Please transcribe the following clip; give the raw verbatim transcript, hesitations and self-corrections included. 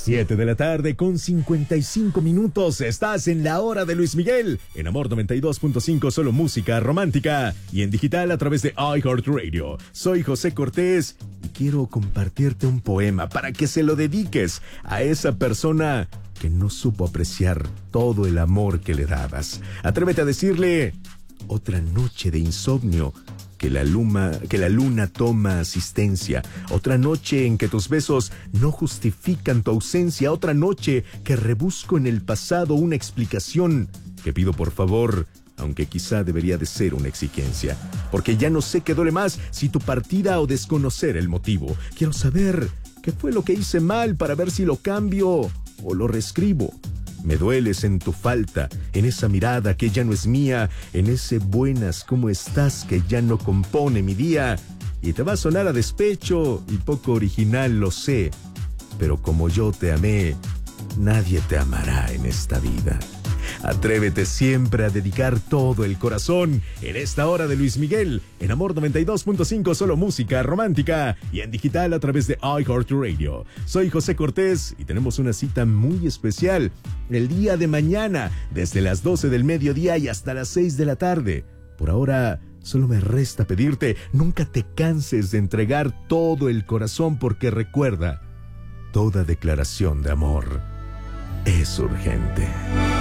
Siete de la tarde con cincuenta y cinco minutos. Estás en la hora de Luis Miguel. En Amor noventa y dos punto cinco, solo música romántica. Y en digital a través de iHeartRadio. Soy José Cortés y quiero compartirte un poema para que se lo dediques a esa persona que no supo apreciar todo el amor que le dabas. Atrévete a decirle: otra noche de insomnio, que la luna, que la luna toma asistencia. Otra noche en que tus besos no justifican tu ausencia. Otra noche que rebusco en el pasado una explicación que pido por favor, aunque quizá debería de ser una exigencia. Porque ya no sé qué duele más, si tu partida o desconocer el motivo. Quiero saber qué fue lo que hice mal para ver si lo cambio o lo reescribo. Me dueles en tu falta, en esa mirada que ya no es mía, en ese buenas, ¿cómo estás? Que ya no compone mi día. Y te va a sonar a despecho y poco original, lo sé. Pero como yo te amé, nadie te amará en esta vida. Atrévete siempre a dedicar todo el corazón en esta hora de Luis Miguel, en Amor noventa y dos punto cinco, solo música romántica, y en digital a través de iHeartRadio. Soy José Cortés y tenemos una cita muy especial el día de mañana, desde las doce del mediodía y hasta las seis de la tarde. Por ahora, solo me resta pedirte, nunca te canses de entregar todo el corazón, porque recuerda, toda declaración de amor es urgente.